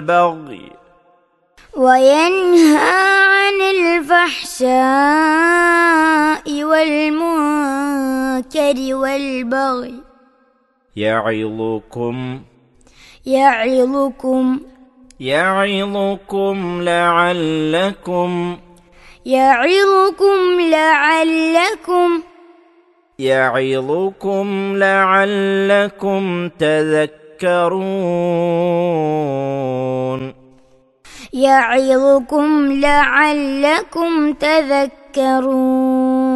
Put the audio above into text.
والبغي وينهى عن الفحشاء والمنكر والبغي يعظكم لعلكم تذكرون.